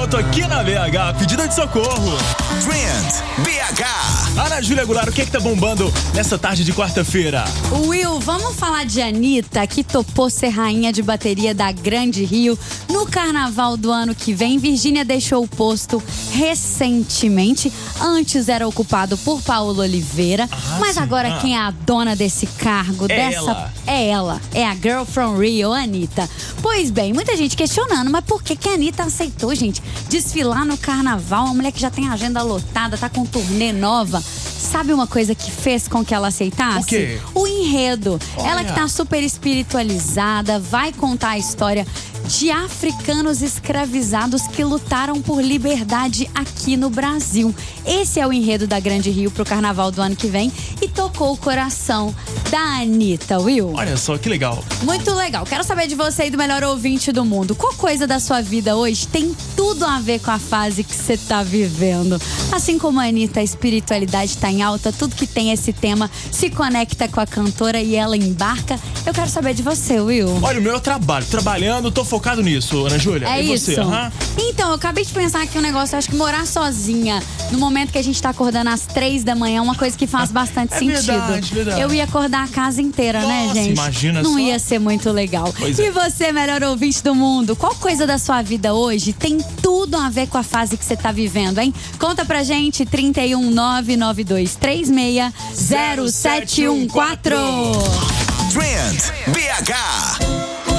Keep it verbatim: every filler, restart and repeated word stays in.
momento aqui na B H, pedida de socorro. Trend B H. Ana Júlia Goulart, o que é que tá bombando nessa tarde de quarta-feira? Will, vamos falar de Anitta, que topou ser rainha de bateria da Grande Rio no carnaval do ano que vem. Virgínia deixou o posto recentemente. Antes era ocupado por Paulo Oliveira. Ah, mas sim. agora ah. quem é a dona desse cargo, É dessa ela. é ela, é a Girl from Rio, Anitta. Pois bem, muita gente questionando, mas por que que a Anitta aceitou, gente, desfilar no carnaval? Uma mulher que já tem agenda lotada, tá com turnê nova. Sabe uma coisa que fez com que ela aceitasse? O quê? O enredo. Olha. Ela que tá super espiritualizada, vai contar a história de africanos escravizados que lutaram por liberdade aqui no Brasil. Esse é o enredo da Grande Rio pro carnaval do ano que vem e tocou o coração da Anitta, Will. Olha só, que legal. Muito legal. Quero saber de você e do melhor ouvinte do mundo. Qual coisa da sua vida hoje tem tudo a ver com a fase que você tá vivendo? Assim como a Anitta, a espiritualidade tá em alta, tudo que tem esse tema se conecta com a cantora e ela embarca. Eu quero saber de você, Will. Olha, o meu é o trabalho. Trabalhando, tô focado nisso, Ana Júlia. É e isso. você? Aham. Então, eu acabei de pensar aqui um negócio. Eu acho que morar sozinha, no momento que a gente tá acordando às três da manhã, é uma coisa que faz bastante É sentido. verdade, verdade. Eu ia acordar a casa inteira, né, Nossa, gente? imagina Não só. ia ser muito legal. Pois e é. você, melhor ouvinte do mundo, qual coisa da sua vida hoje tem tudo a ver com a fase que você tá vivendo, hein? Conta pra gente, trinta e um, nove nove dois três seis, zero sete um quatro. Trend B H.